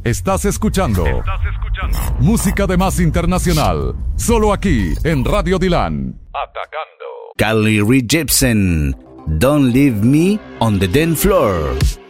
Estás escuchando música de más internacional, solo aquí en Radio Dylan. Carly Rae Jepsen, Don't Leave Me on the Dance Floor.